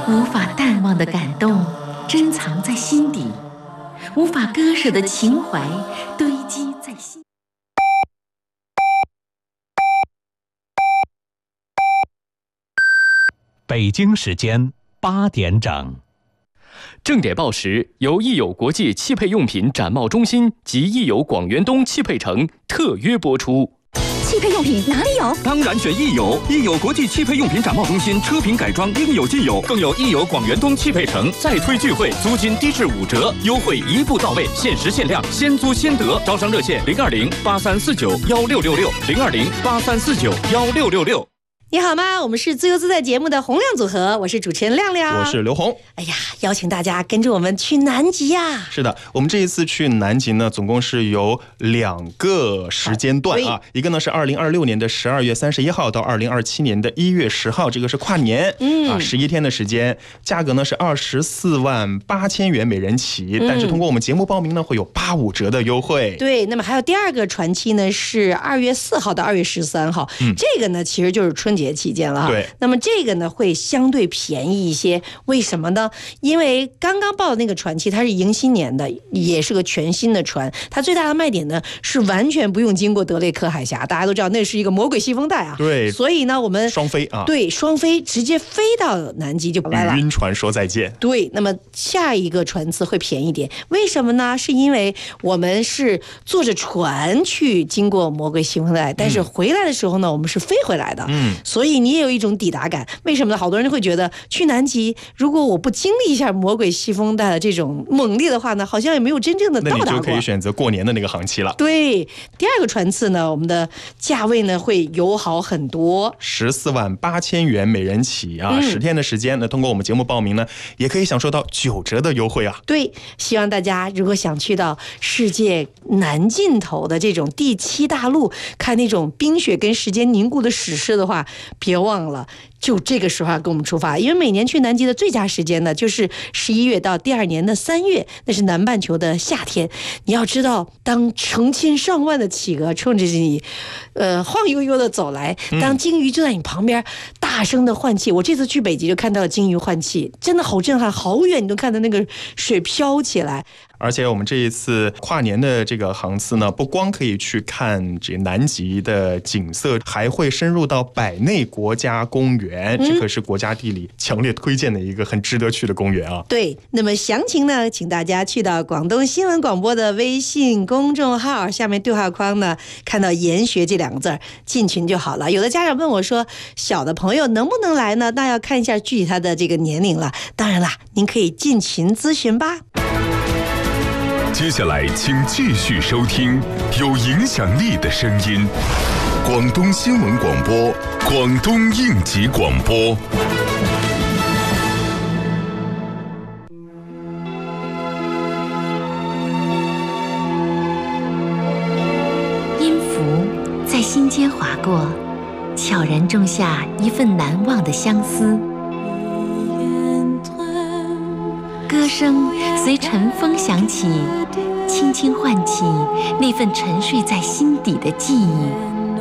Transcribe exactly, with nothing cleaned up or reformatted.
无法淡忘的感动珍藏在心底，无法割舍的情怀堆积在心。 北京时间八点整， 正点报时由益友国际汽配用品展贸中心及益友广元东汽配城特约播出。 汽配用品哪里有？ 当然选益友，益友国际汽配用品展贸中心，车品改装应有尽有，更有益友广元东汽配城再推聚会，租金低至五折，优惠一步到位，限时限量，先租先得。招商热线零二零八三四九幺六六六零二零八三四九幺六六六。 你好吗？我们是自由自在节目的洪亮组合，我是主持人亮亮， 我是刘红。 哎呀，邀请大家跟着我们去南极呀！ 是的，我们这一次去南极呢，总共是有两个时间段啊，一个呢是二零二六年的十二月三十一号到二零二七年的一月十号，这个是跨年，嗯啊，十一天的时间，价格呢是二十四万八千元每人起，嗯、但是通过我们节目报名呢，会有八五折的优惠。 对，那么还有第二个传期呢是二月四号到二月十三号，嗯、这个呢其实就是春节期间了哈。 对， 那么这个呢会相对便宜一些，为什么呢？因为刚刚报的那个传期它是迎新年的，也是个全新的船，它最大的卖点呢是完全不用经过德雷克海峡，大家都知道那是一个魔鬼西风带啊。 对， 所以呢我们双飞啊， 对，双飞直接飞到南极就完了， 与晕船说再见。 对，那么下一个船次会便宜点，为什么呢？是因为我们是坐着船去经过魔鬼西风带，但是回来的时候呢，我们是飞回来的，嗯，所以你也有一种抵达感。为什么呢？好多人会觉得去南极，如果我不经历一下魔鬼西风带的这种猛烈的话呢，好像也没有真正的到达过。 那你就可以选择过年的那个航期了。 对，第二个船次呢，我们的价位呢会友好很多， 十四万八千元每人起啊，十、嗯、天的时间呢，通过我们节目报名呢，也可以享受到九折的优惠啊。 对，希望大家如果想去到世界南尽头的这种第七大陆，看那种冰雪跟时间凝固的史诗的话，别忘了。就这个时候要跟我们出发，因为每年去南极的最佳时间呢，就是十一月到第二年的三月，那是南半球的夏天。你要知道，当成千上万的企鹅冲着你，呃，晃悠悠的走来，当鲸鱼就在你旁边大声的换气。我这次去北极就看到了鲸鱼换气，真的好震撼，好远你都看到那个水飘起来。 而且我们这一次跨年的这个航次呢，不光可以去看这南极的景色，还会深入到百内国家公园，嗯、这可是国家地理强烈推荐的一个很值得去的公园啊。 对，那么详情呢，请大家去到广东新闻广播的微信公众号，下面对话框呢看到研学这两个字，进群就好了。有的家长问我说，小的朋友能不能来呢？那要看一下具体他的这个年龄了。当然啦，您可以进群咨询吧。 接下来请继续收听有影响力的声音，广东新闻广播，广东应急广播。 音符在心间划过，悄然种下一份难忘的相思。歌声随晨风响起，轻轻唤起那份沉睡在心底的记忆。